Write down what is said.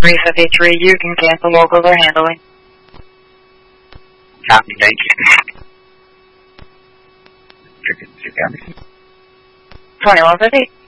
353, you can cancel locals are handling. Copy, thank you. 2150.